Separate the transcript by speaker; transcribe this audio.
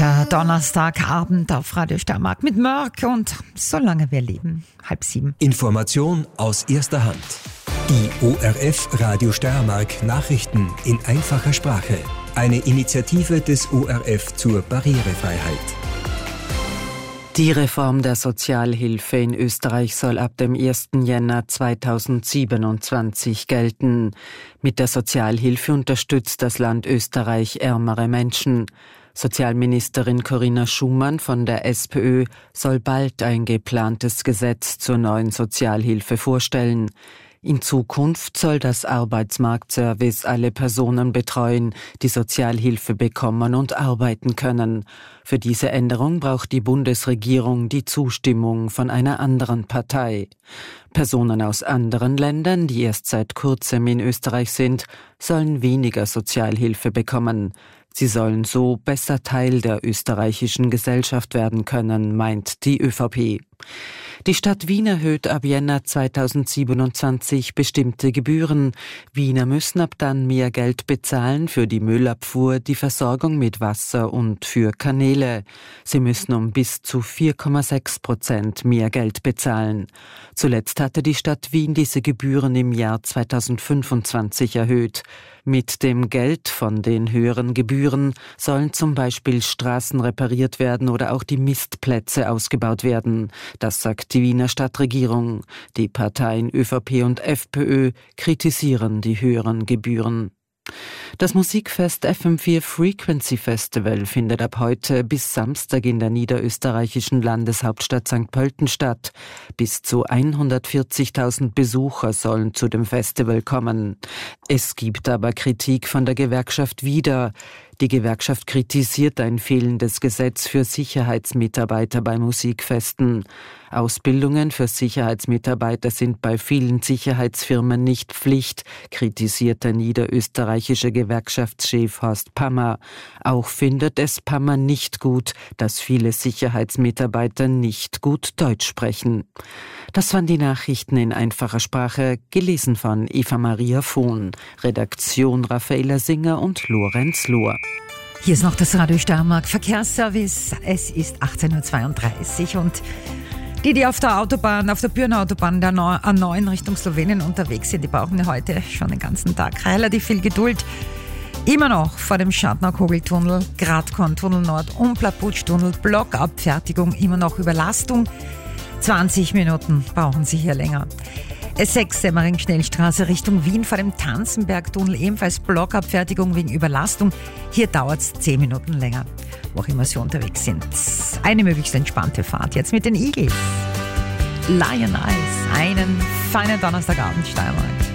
Speaker 1: Der Donnerstagabend auf Radio Steiermark mit Mörk und Solange wir leben, 6:30.
Speaker 2: Information aus erster Hand. Die ORF Radio Steiermark Nachrichten in einfacher Sprache. Eine Initiative des ORF zur Barrierefreiheit.
Speaker 3: Die Reform der Sozialhilfe in Österreich soll ab dem 1. Jänner 2027 gelten. Mit der Sozialhilfe unterstützt das Land Österreich ärmere Menschen. Sozialministerin Corinna Schumann von der SPÖ soll bald ein geplantes Gesetz zur neuen Sozialhilfe vorstellen. In Zukunft soll das Arbeitsmarktservice alle Personen betreuen, die Sozialhilfe bekommen und arbeiten können. Für diese Änderung braucht die Bundesregierung die Zustimmung von einer anderen Partei. Personen aus anderen Ländern, die erst seit kurzem in Österreich sind, sollen weniger Sozialhilfe bekommen. Sie sollen so besser Teil der österreichischen Gesellschaft werden können, meint die ÖVP. Die Stadt Wien erhöht ab Jänner 2027 bestimmte Gebühren. Wiener müssen ab dann mehr Geld bezahlen für die Müllabfuhr, die Versorgung mit Wasser und für Kanäle. Sie müssen um bis zu 4,6% mehr Geld bezahlen. Zuletzt hatte die Stadt Wien diese Gebühren im Jahr 2025 erhöht. Mit dem Geld von den höheren Gebühren sollen zum Beispiel Straßen repariert werden oder auch die Mistplätze ausgebaut werden. Das sagt die Wiener Stadtregierung. Die Parteien ÖVP und FPÖ kritisieren die höheren Gebühren. Das Musikfest FM4 Frequency Festival findet ab heute bis Samstag in der niederösterreichischen Landeshauptstadt St. Pölten statt. Bis zu 140.000 Besucher sollen zu dem Festival kommen. Es gibt aber Kritik von der Gewerkschaft WIDA. Die Gewerkschaft kritisiert ein fehlendes Gesetz für Sicherheitsmitarbeiter bei Musikfesten. Ausbildungen für Sicherheitsmitarbeiter sind bei vielen Sicherheitsfirmen nicht Pflicht, kritisiert der niederösterreichische Gewerkschaftschef Horst Pammer. Auch findet es Pammer nicht gut, dass viele Sicherheitsmitarbeiter nicht gut Deutsch sprechen. Das waren die Nachrichten in einfacher Sprache, gelesen von Eva-Maria Vohn, Redaktion Raffaela Singer und Lorenz Lohr.
Speaker 1: Hier ist noch das Radio Steiermark Verkehrsservice. Es ist 18.32 Uhr und die auf der Autobahn, auf der Bürnautobahn der A9 Richtung Slowenien unterwegs sind, die brauchen heute schon den ganzen Tag relativ viel Geduld. Immer noch vor dem Schartnau-Kogeltunnel, Gradkorn-Tunnel Nord und Plaputsch-Tunnel, Blockabfertigung, immer noch Überlastung. 20 Minuten brauchen Sie hier länger. S6 Semmering-Schnellstraße Richtung Wien vor dem Tanzenbergtunnel, ebenfalls Blockabfertigung wegen Überlastung. Hier dauert es 10 Minuten länger, wo auch immer Sie unterwegs sind. Eine möglichst entspannte Fahrt jetzt mit den Eagles. Lion Eyes, einen feinen Donnerstagabend, Steiermark.